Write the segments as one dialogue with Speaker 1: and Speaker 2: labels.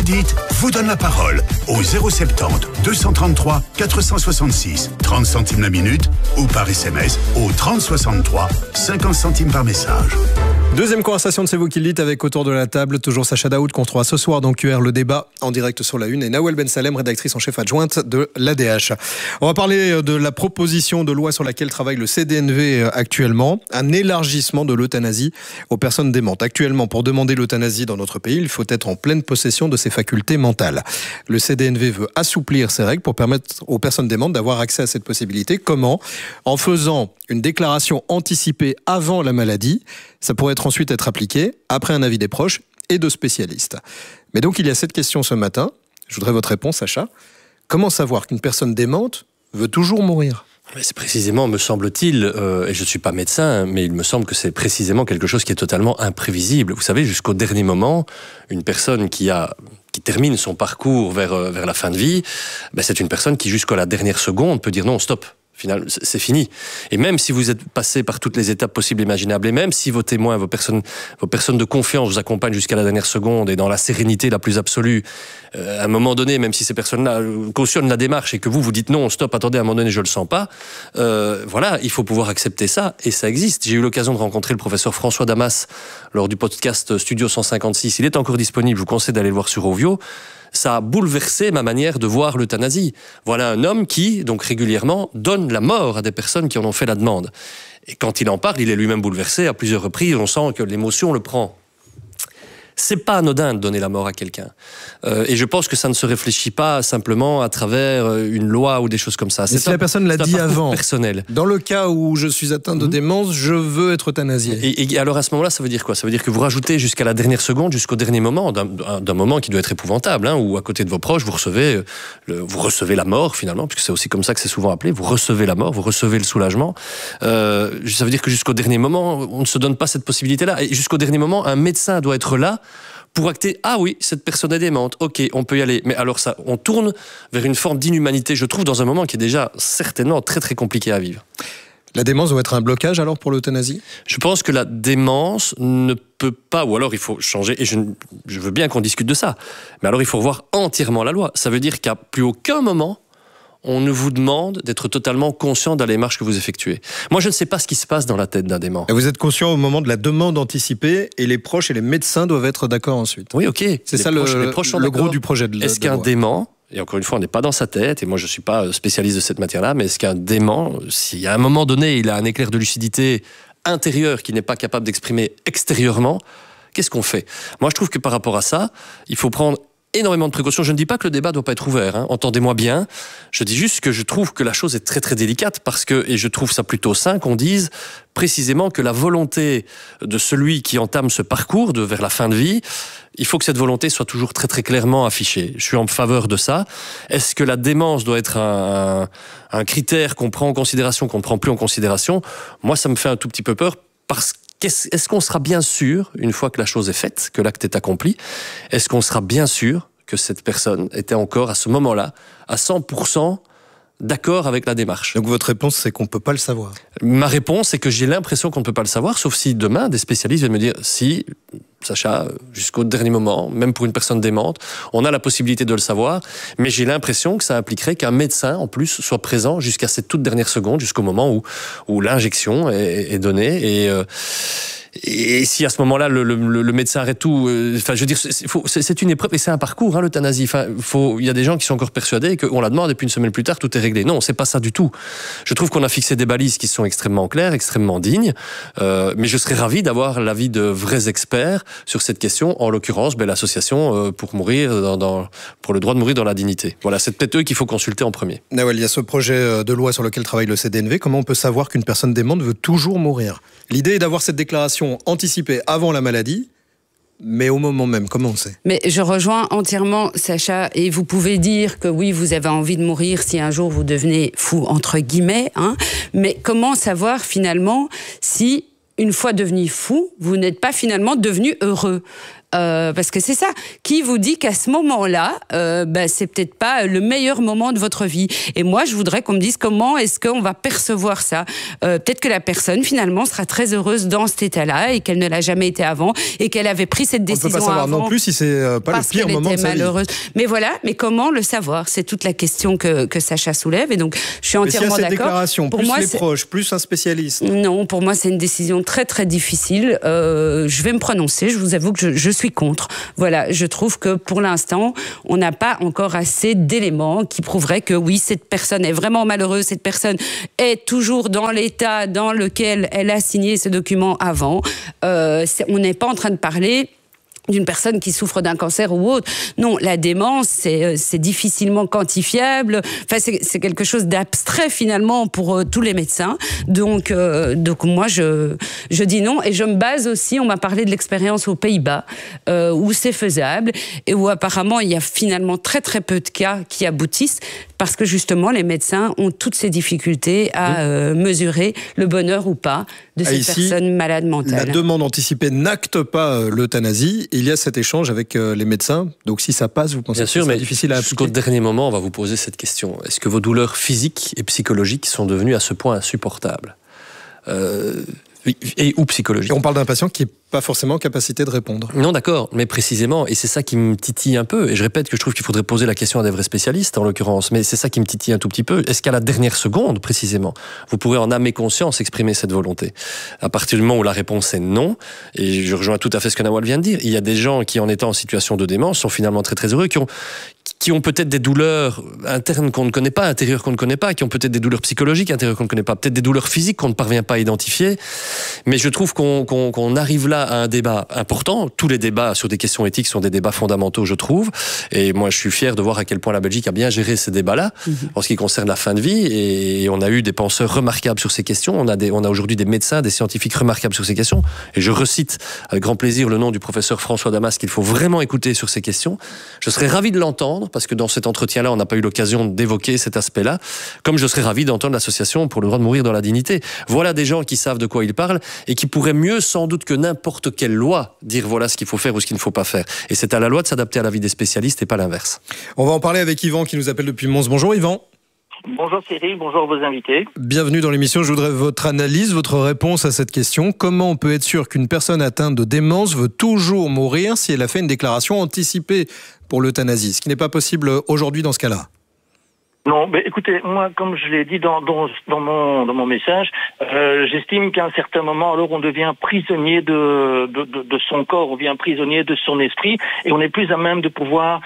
Speaker 1: dites vous donne la parole au 070 233 466, 30 centimes la minute, ou par SMS au 3063, 50 centimes par message.
Speaker 2: Deuxième conversation de C'est vous qui le dites avec autour de la table, toujours Sacha Daoud qu'on retrouvera ce soir dans QR Le Débat en direct sur la Une et Nawel Ben Salem, rédactrice en chef adjointe de l'ADH. On va parler de la proposition de loi sur laquelle travaille le CDNV actuellement, un élargissement de l'euthanasie aux personnes démentes. Actuellement, pour demander l'euthanasie dans notre pays, il faut être en pleine possession de ses facultés mentales. Le CDNV veut assouplir ces règles pour permettre aux personnes démentes d'avoir accès à cette possibilité. Comment ? En faisant une déclaration anticipée avant la maladie. Ça pourrait ensuite être appliqué après un avis des proches et de spécialistes. Mais donc il y a cette question ce matin. Je voudrais votre réponse, Sacha. Comment savoir qu'une personne démente veut toujours mourir ?
Speaker 3: C'est précisément, me semble-t-il, et je ne suis pas médecin, mais il me semble que c'est précisément quelque chose qui est totalement imprévisible. Vous savez, jusqu'au dernier moment, une personne qui termine son parcours vers la fin de vie, c'est une personne qui, jusqu'à la dernière seconde, peut dire non, stop. Finalement, c'est fini. Et même si vous êtes passé par toutes les étapes possibles et imaginables, et même si vos témoins, vos personnes de confiance vous accompagnent jusqu'à la dernière seconde et dans la sérénité la plus absolue, à un moment donné, même si ces personnes-là cautionnent la démarche et que vous dites non, stop, attendez, à un moment donné, je le sens pas, voilà, il faut pouvoir accepter ça, et ça existe. J'ai eu l'occasion de rencontrer le professeur François Damas lors du podcast Studio 156. Il est encore disponible, je vous conseille d'aller le voir sur Ovio. Ça a bouleversé ma manière de voir l'euthanasie. Voilà un homme qui, donc régulièrement, donne la mort à des personnes qui en ont fait la demande. Et quand il en parle, il est lui-même bouleversé à plusieurs reprises. On sent que l'émotion le prend. C'est pas anodin de donner la mort à quelqu'un. Et je pense que ça ne se réfléchit pas simplement à travers une loi ou des choses comme ça.
Speaker 2: Mais si la personne l'a dit avant,
Speaker 3: personnel.
Speaker 2: Dans le cas où je suis atteint de démence, je veux être euthanasié.
Speaker 3: Et alors à ce moment-là, ça veut dire quoi ? Ça veut dire que vous rajoutez jusqu'à la dernière seconde, jusqu'au dernier moment, d'un moment qui doit être épouvantable, où à côté de vos proches, vous recevez la mort finalement, puisque c'est aussi comme ça que c'est souvent appelé, vous recevez la mort, vous recevez le soulagement. Ça veut dire que jusqu'au dernier moment, on ne se donne pas cette possibilité-là. Et jusqu'au dernier moment, un médecin doit être là pour acter, ah oui, cette personne est démente, ok, on peut y aller. Mais alors ça, on tourne vers une forme d'inhumanité, je trouve, dans un moment qui est déjà certainement très très compliqué à vivre.
Speaker 2: La démence doit être un blocage alors pour l'euthanasie ? Je
Speaker 3: pense que la démence ne peut pas, ou alors il faut changer, et je veux bien qu'on discute de ça, mais alors il faut revoir entièrement la loi. Ça veut dire qu'à plus aucun moment, on ne vous demande d'être totalement conscient de la démarche que vous effectuez. Moi, je ne sais pas ce qui se passe dans la tête d'un dément.
Speaker 2: Et vous êtes conscient au moment de la demande anticipée et les proches et les médecins doivent être d'accord ensuite.
Speaker 3: Oui, ok.
Speaker 2: C'est ça le gros du projet de loi.
Speaker 3: Est-ce qu'un dément, et encore une fois, on n'est pas dans sa tête, et moi je ne suis pas spécialiste de cette matière-là, mais est-ce qu'un dément, si à un moment donné, il a un éclair de lucidité intérieur qu'il n'est pas capable d'exprimer extérieurement, qu'est-ce qu'on fait ? Moi, je trouve que par rapport à ça, il faut prendre énormément de précautions. Je ne dis pas que le débat ne doit pas être ouvert, entendez-moi bien. Je dis juste que je trouve que la chose est très très délicate parce que, et je trouve ça plutôt sain qu'on dise précisément que la volonté de celui qui entame ce parcours vers la fin de vie, il faut que cette volonté soit toujours très très clairement affichée. Je suis en faveur de ça. Est-ce que la démence doit être un critère qu'on prend en considération, qu'on ne prend plus en considération ? Moi, ça me fait un tout petit peu peur parce que est-ce qu'on sera bien sûr, une fois que la chose est faite, que l'acte est accompli, est-ce qu'on sera bien sûr que cette personne était encore à ce moment-là à 100% d'accord avec la démarche ?
Speaker 2: Donc votre réponse, c'est qu'on ne peut pas le savoir.
Speaker 3: Ma réponse, c'est que j'ai l'impression qu'on ne peut pas le savoir, sauf si demain, des spécialistes viennent me dire si, Sacha, jusqu'au dernier moment, même pour une personne démente, on a la possibilité de le savoir, mais j'ai l'impression que ça impliquerait qu'un médecin, en plus, soit présent jusqu'à cette toute dernière seconde, jusqu'au moment où l'injection est donnée. Et si à ce moment-là, le médecin arrête tout, je veux dire, c'est une épreuve et c'est un parcours, l'euthanasie. Il y a des gens qui sont encore persuadés qu'on la demande et puis une semaine plus tard, tout est réglé. Non, c'est pas ça du tout. Je trouve qu'on a fixé des balises qui sont extrêmement claires, extrêmement dignes, mais je serais ravi d'avoir l'avis de vrais experts sur cette question, en l'occurrence, l'association pour le droit de mourir dans la dignité. Voilà, c'est peut-être eux qu'il faut consulter en premier.
Speaker 2: Nawel, il y a ce projet de loi sur lequel travaille le CDNV. Comment on peut savoir qu'une personne démente veut toujours mourir ? L'idée est d'avoir cette déclaration anticipée avant la maladie, mais au moment même, comment on sait ?
Speaker 4: Mais je rejoins entièrement Sacha, et vous pouvez dire que oui, vous avez envie de mourir si un jour vous devenez fou, entre guillemets, mais comment savoir finalement si, une fois devenu fou, vous n'êtes pas finalement devenu heureux ? parce que c'est ça. Qui vous dit qu'à ce moment-là, c'est peut-être pas le meilleur moment de votre vie. Et moi, je voudrais qu'on me dise comment est-ce qu'on va percevoir ça. Peut-être que la personne, finalement, sera très heureuse dans cet état-là et qu'elle ne l'a jamais été avant et qu'elle avait pris cette décision avant.
Speaker 2: On ne peut pas savoir non plus si c'est pas le pire moment de sa vie.
Speaker 4: Mais voilà, mais comment le savoir? C'est toute la question que Sacha soulève. Et donc, je suis entièrement d'accord.
Speaker 2: Déclaration, plus moi, les proches, plus un spécialiste.
Speaker 4: Non, pour moi, c'est une décision très, très difficile. Je vais me prononcer. Je vous avoue que je suis contre. Voilà, je trouve que pour l'instant, on n'a pas encore assez d'éléments qui prouveraient que oui, cette personne est vraiment malheureuse, cette personne est toujours dans l'état dans lequel elle a signé ce document avant. On n'est pas en train de parler d'une personne qui souffre d'un cancer ou autre. Non, la démence, c'est difficilement quantifiable. Enfin, c'est quelque chose d'abstrait finalement pour tous les médecins. Donc moi, je dis non. Et je me base aussi, on m'a parlé de l'expérience aux Pays-Bas, où c'est faisable et où apparemment il y a finalement très très peu de cas qui aboutissent parce que justement les médecins ont toutes ces difficultés à mesurer le bonheur ou pas de ces personnes malades mentales.
Speaker 2: La demande anticipée n'acte pas l'euthanasie. Il y a cet échange avec les médecins. Donc si ça passe, vous pensez que c'est difficile à appliquer?
Speaker 3: Jusqu'au dernier moment, on va vous poser cette question. Est-ce que vos douleurs physiques et psychologiques sont devenues à ce point insupportables ou psychologiques?
Speaker 2: On parle d'un patient qui n'est pas forcément en capacité de répondre.
Speaker 3: Non, d'accord, mais précisément, et c'est ça qui me titille un peu, et je répète que je trouve qu'il faudrait poser la question à des vrais spécialistes, en l'occurrence, mais c'est ça qui me titille un tout petit peu. Est-ce qu'à la dernière seconde, précisément, vous pourrez en âme et conscience exprimer cette volonté? À partir du moment où la réponse est non, et je rejoins tout à fait ce que Nawal vient de dire, il y a des gens qui, en étant en situation de démence, sont finalement très très heureux, qui ont peut-être des douleurs internes qu'on ne connaît pas, intérieures qu'on ne connaît pas, qui ont peut-être des douleurs psychologiques intérieures qu'on ne connaît pas, peut-être des douleurs physiques qu'on ne parvient pas à identifier. Mais je trouve qu'on arrive là à un débat important. Tous les débats sur des questions éthiques sont des débats fondamentaux, je trouve. Et moi, je suis fier de voir à quel point la Belgique a bien géré ces débats-là en ce qui concerne la fin de vie. Et on a eu des penseurs remarquables sur ces questions. On a aujourd'hui des médecins, des scientifiques remarquables sur ces questions. Et je recite avec grand plaisir le nom du professeur François Damas qu'il faut vraiment écouter sur ces questions. Je serais ravi de l'entendre parce que dans cet entretien-là, on n'a pas eu l'occasion d'évoquer cet aspect-là, comme je serais ravi d'entendre l'association pour le droit de mourir dans la dignité. Voilà des gens qui savent de quoi ils parlent et qui pourraient mieux, sans doute, que n'importe quelle loi, dire voilà ce qu'il faut faire ou ce qu'il ne faut pas faire. Et c'est à la loi de s'adapter à l'avis des spécialistes et pas l'inverse.
Speaker 2: On va en parler avec Yvan qui nous appelle depuis Mons. Bonjour Yvan.
Speaker 5: Bonjour Cyril, bonjour vos invités.
Speaker 2: Bienvenue dans l'émission. Je voudrais votre analyse, votre réponse à cette question. Comment on peut être sûr qu'une personne atteinte de démence veut toujours mourir si elle a fait une déclaration anticipée pour l'euthanasie, ce qui n'est pas possible aujourd'hui dans ce cas-là?
Speaker 5: Non, mais écoutez, moi, comme je l'ai dit dans mon message, j'estime qu'à un certain moment, alors on devient prisonnier de son corps, on devient prisonnier de son esprit, et on n'est plus à même de pouvoir,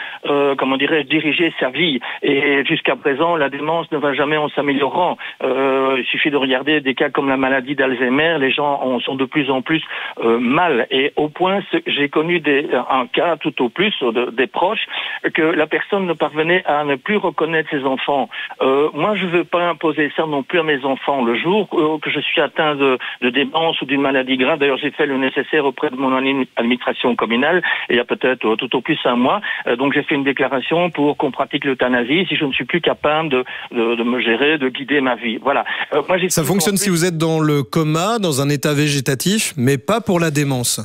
Speaker 5: diriger sa vie. Et jusqu'à présent, la démence ne va jamais en s'améliorant. Il suffit de regarder des cas comme la maladie d'Alzheimer, les gens sont de plus en plus mal. Et au point, j'ai connu un cas tout au plus des proches que la personne ne parvenait à ne plus reconnaître ses enfants. Moi, je ne veux pas imposer ça non plus à mes enfants. Le jour que je suis atteint de démence ou d'une maladie grave, d'ailleurs, j'ai fait le nécessaire auprès de mon administration communale, il y a peut-être tout au plus un mois. Donc, j'ai fait une déclaration pour qu'on pratique l'euthanasie si je ne suis plus capable de me gérer, de guider ma vie. Voilà. Moi,
Speaker 2: ça fonctionne si vous êtes dans le coma, dans un état végétatif, mais pas pour la démence.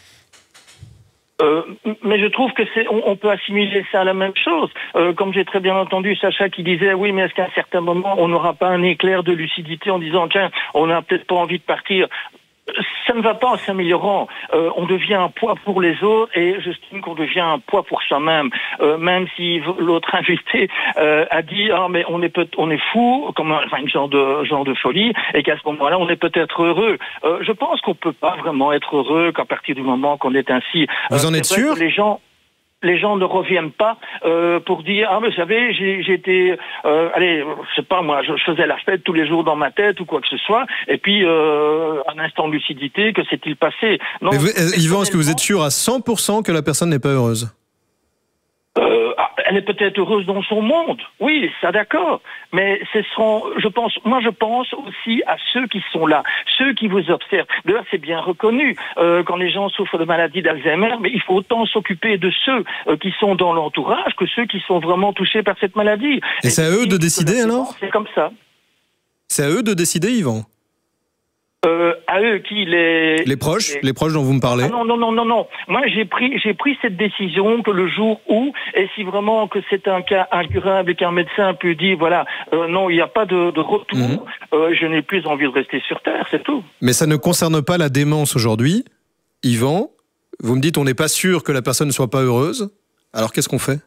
Speaker 5: Mais je trouve que on peut assimiler ça à la même chose. Comme j'ai très bien entendu Sacha qui disait oui, mais est-ce qu'à un certain moment on n'aura pas un éclair de lucidité en disant tiens, on n'a peut-être pas envie de partir. Ça ne va pas en s'améliorant. On devient un poids pour les autres et j'estime qu'on devient un poids pour soi-même. Même si l'autre invité a dit mais on est fou, comme une genre de folie, et qu'à ce moment-là on est peut-être heureux. Je pense qu'on peut pas vraiment être heureux qu'à partir du moment qu'on est ainsi.
Speaker 2: Vous en êtes sûr?
Speaker 5: Les gens ne reviennent pas pour dire mais vous savez j'étais je sais pas moi, je faisais la fête tous les jours dans ma tête ou quoi que ce soit et puis un instant de lucidité, que s'est-il passé? Non.
Speaker 2: Yvan, est-ce que vous êtes sûr à 100% que la personne n'est pas heureuse?
Speaker 5: Elle est peut-être heureuse dans son monde, oui, ça d'accord, mais je pense aussi à ceux qui sont là, ceux qui vous observent. D'ailleurs, c'est bien reconnu, quand les gens souffrent de maladie d'Alzheimer, mais il faut autant s'occuper de ceux qui sont dans l'entourage que ceux qui sont vraiment touchés par cette maladie.
Speaker 2: Et c'est à eux de décider alors?
Speaker 5: C'est comme ça.
Speaker 2: C'est à eux de décider, Yvan?
Speaker 5: à eux
Speaker 2: les proches dont vous me parlez.
Speaker 5: Ah non. Moi, j'ai pris cette décision que le jour où, et si vraiment que c'est un cas incurable et qu'un médecin peut dire, voilà, non, il n'y a pas de retour, je n'ai plus envie de rester sur Terre, c'est tout.
Speaker 2: Mais ça ne concerne pas la démence aujourd'hui. Yvan, vous me dites on n'est pas sûr que la personne ne soit pas heureuse. Alors qu'est-ce qu'on fait ?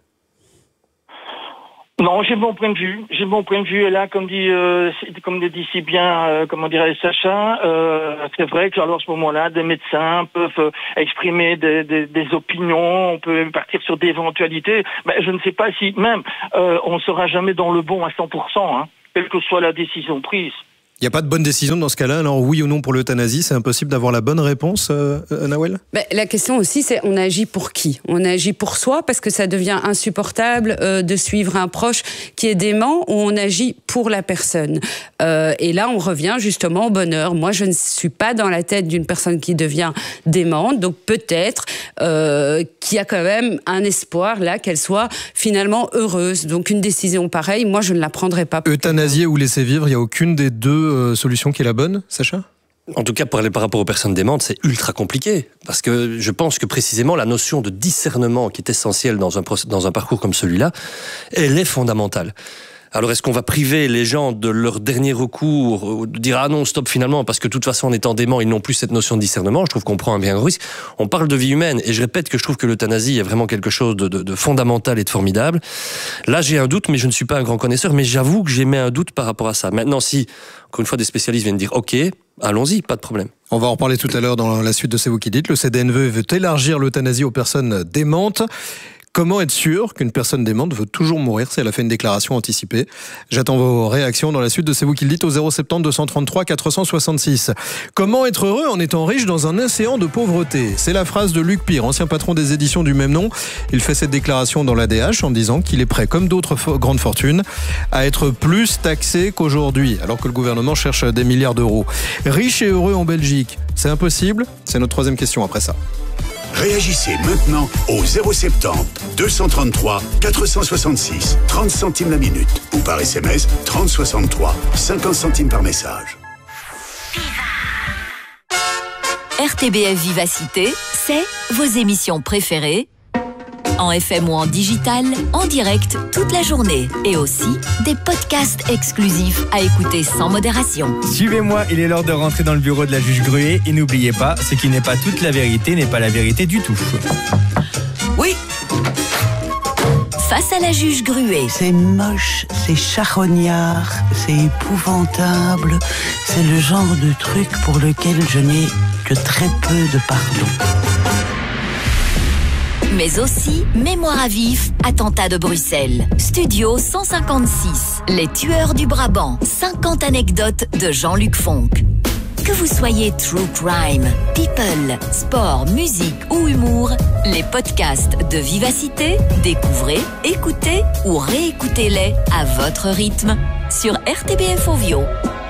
Speaker 5: Non, j'ai mon point de vue. Et là, comme le dit si bien, Sacha, c'est vrai que alors, à ce moment-là, des médecins peuvent exprimer des opinions, on peut partir sur des éventualités. Mais je ne sais pas si même on ne sera jamais dans le bon à 100%, quelle que soit la décision prise.
Speaker 2: Il n'y a pas de bonne décision dans ce cas-là. Alors oui ou non pour l'euthanasie, c'est impossible d'avoir la bonne réponse, Nawel ?
Speaker 4: La question aussi, c'est on agit pour qui ? On agit pour soi parce que ça devient insupportable de suivre un proche qui est dément, ou on agit pour la personne. Et là, on revient justement au bonheur. Moi, je ne suis pas dans la tête d'une personne qui devient démente, donc peut-être qu'il y a quand même un espoir là qu'elle soit finalement heureuse. Donc une décision pareille, moi, je ne la prendrai pas.
Speaker 2: Euthanasier ou laisser vivre, il n'y a aucune des deux solution qui est la bonne, Sacha ?
Speaker 3: En tout cas, par rapport aux personnes démentes, c'est ultra compliqué. Parce que je pense que précisément, la notion de discernement qui est essentielle dans un parcours comme celui-là, elle est fondamentale. Alors, est-ce qu'on va priver les gens de leur dernier recours, ou de dire « Ah non, stop finalement », parce que de toute façon, en étant dément, ils n'ont plus cette notion de discernement. Je trouve qu'on prend un bien gros risque. On parle de vie humaine, et je répète que je trouve que l'euthanasie est vraiment quelque chose de fondamental et de formidable. Là, j'ai un doute, mais je ne suis pas un grand connaisseur, mais j'avoue que j'ai mis un doute par rapport à ça. Maintenant, si, encore une fois, des spécialistes viennent dire « Ok », allons-y, pas de problème.
Speaker 2: On va en reparler tout à l'heure dans la suite de C'est vous qui dites. Le CDNV veut élargir l'euthanasie aux personnes démentes. Comment être sûr qu'une personne démente veut toujours mourir si elle a fait une déclaration anticipée ? J'attends vos réactions dans la suite de C'est vous qui le dites au 070 233 466. Comment être heureux en étant riche dans un océan de pauvreté ? C'est la phrase de Luc Pire, ancien patron des éditions du même nom. Il fait cette déclaration dans l'ADH en disant qu'il est prêt, comme d'autres grandes fortunes, à être plus taxé qu'aujourd'hui, alors que le gouvernement cherche des milliards d'euros. Riche et heureux en Belgique, c'est impossible ? C'est notre troisième question après ça.
Speaker 1: Réagissez maintenant au 070 233 466, 30 centimes la minute, ou par SMS 3063, 50 centimes par message.
Speaker 6: RTBF Vivacité, c'est vos émissions préférées, en FM ou en digital, en direct toute la journée. Et aussi des podcasts exclusifs à écouter sans modération.
Speaker 7: Suivez-moi, il est l'heure de rentrer dans le bureau de la juge Gruet. Et n'oubliez pas, ce qui n'est pas toute la vérité n'est pas la vérité du tout.
Speaker 6: Oui. Face à la juge Gruet.
Speaker 8: C'est moche, c'est charognard, c'est épouvantable. C'est le genre de truc pour lequel je n'ai que très peu de pardon.
Speaker 6: Mais aussi Mémoire à vif, attentat de Bruxelles. Studio 156, Les tueurs du Brabant. 50 anecdotes de Jean-Luc Fonck. Que vous soyez true crime, people, sport, musique ou humour, les podcasts de Vivacité, découvrez, écoutez ou réécoutez-les à votre rythme sur RTBF Ovio.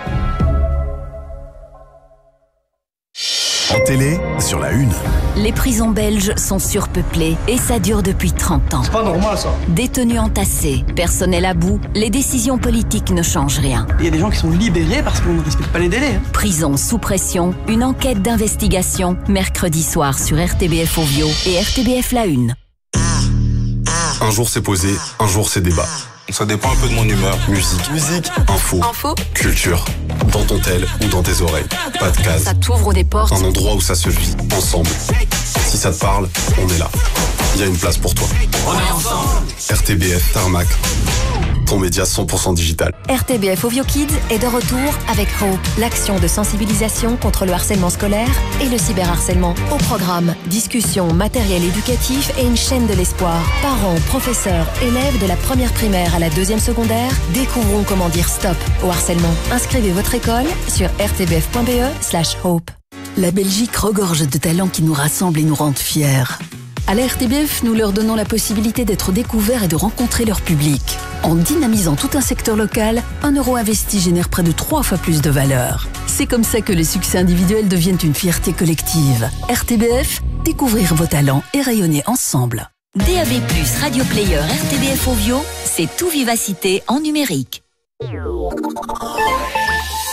Speaker 1: En télé, sur la une.
Speaker 6: Les prisons belges sont surpeuplées et ça dure depuis 30 ans.
Speaker 9: C'est pas normal ça.
Speaker 6: Détenus entassés, personnel à bout, les décisions politiques ne changent rien.
Speaker 9: Il y a des gens qui sont libérés parce qu'on ne respecte pas les délais.
Speaker 6: Prison sous pression, une enquête d'investigation, mercredi soir sur RTBF Ovio et RTBF La Une.
Speaker 10: Un jour c'est posé, un jour c'est débat. Ça dépend un peu de mon humeur. Musique, info, culture. Dans ton tel ou dans tes oreilles. Pas de case.
Speaker 6: Ça t'ouvre des portes.
Speaker 10: Un endroit où ça se vit, ensemble. Si ça te parle, on est là. Il y a une place pour toi.
Speaker 9: On est ensemble.
Speaker 10: RTBF Tarmac. Ton média 100% digital.
Speaker 11: RTBF Ovio Kids est de retour avec Hope, l'action de sensibilisation contre le harcèlement scolaire et le cyberharcèlement. Au programme, discussions, matériel éducatif et une chaîne de l'espoir. Parents, professeurs, élèves de la première primaire à la deuxième secondaire, découvrons comment dire stop au harcèlement. Inscrivez votre école sur rtbf.be/hope.
Speaker 12: La Belgique regorge de talents qui nous rassemblent et nous rendent fiers. À la RTBF, nous leur donnons la possibilité d'être découverts et de rencontrer leur public. En dynamisant tout un secteur local, 1 euro investi génère près de 3 fois plus de valeur. C'est comme ça que les succès individuels deviennent une fierté collective. RTBF, découvrir vos talents et rayonner ensemble.
Speaker 6: DAB+, Radio Player, RTBF Ovio, c'est tout Vivacité en numérique.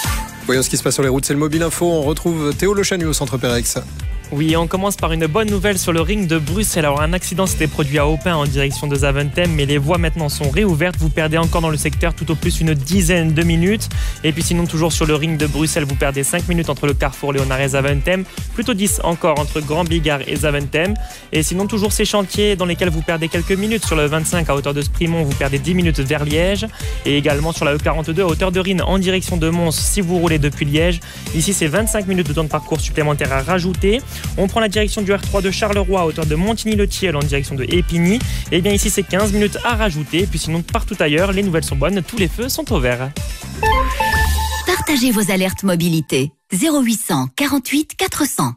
Speaker 2: Voyons ce qui se passe sur les routes, c'est le Mobile Info. On retrouve Théo Le Chanu au centre Pérex.
Speaker 13: Oui, on commence par une bonne nouvelle sur le ring de Bruxelles. Alors, un accident s'était produit à Aupin en direction de Zaventem, mais les voies maintenant sont réouvertes. Vous perdez encore dans le secteur tout au plus une dizaine de minutes. Et puis sinon, toujours sur le ring de Bruxelles, vous perdez 5 minutes entre le carrefour Léonard et Zaventem, plutôt 10 encore entre Grand Bigard et Zaventem. Et sinon, toujours ces chantiers dans lesquels vous perdez quelques minutes. Sur le 25 à hauteur de Sprimont, vous perdez 10 minutes vers Liège. Et également sur la E42 à hauteur de Rhine en direction de Mons si vous roulez depuis Liège. Ici, c'est 25 minutes de temps de parcours supplémentaire à rajouter. On prend la direction du R3 de Charleroi à hauteur de Montigny-le-Thiel en direction de Épigny. Et bien ici, c'est 15 minutes à rajouter. Et puis sinon, partout ailleurs, les nouvelles sont bonnes. Tous les feux sont au vert.
Speaker 6: Partagez vos alertes mobilité. 0800 48 400.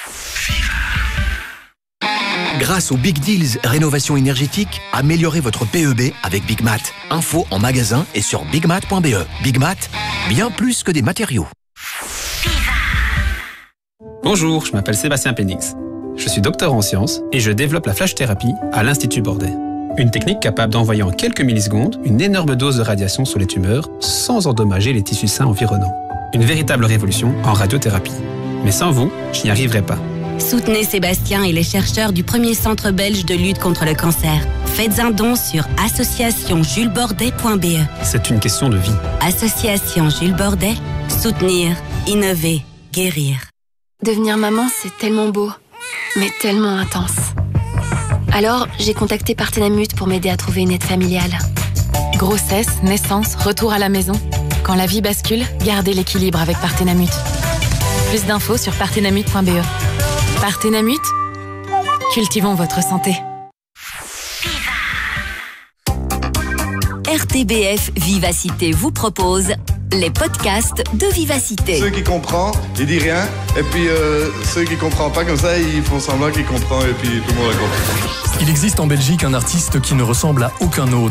Speaker 14: Grâce aux Big Deals Rénovation énergétique, améliorez votre PEB avec Big Mat. Info en magasin et sur bigmat.be. Big Mat, bien plus que des matériaux.
Speaker 15: Bonjour, je m'appelle Sébastien Pénix. Je suis docteur en sciences et je développe la flash-thérapie à l'Institut Bordet. Une technique capable d'envoyer en quelques millisecondes une énorme dose de radiation sur les tumeurs sans endommager les tissus sains environnants. Une véritable révolution en radiothérapie. Mais sans vous, je n'y arriverai pas.
Speaker 16: Soutenez Sébastien et les chercheurs du premier centre belge de lutte contre le cancer. Faites un don sur associationjulesbordet.be.
Speaker 15: C'est une question de vie.
Speaker 16: Association Jules Bordet, soutenir, innover, guérir.
Speaker 17: Devenir maman, c'est tellement beau, mais tellement intense. Alors, j'ai contacté Partenamut pour m'aider à trouver une aide familiale. Grossesse, naissance, retour à la maison. Quand la vie bascule, gardez l'équilibre avec Partenamut. Plus d'infos sur partenamut.be. Partenamut, cultivons votre santé.
Speaker 6: RTBF Vivacité vous propose les podcasts de Vivacité.
Speaker 18: Ceux qui comprennent, ils disent rien. Et puis ceux qui ne comprennent pas comme ça, ils font semblant qu'ils comprennent et puis tout le monde a compris.
Speaker 19: Il existe en Belgique un artiste qui ne ressemble à aucun autre.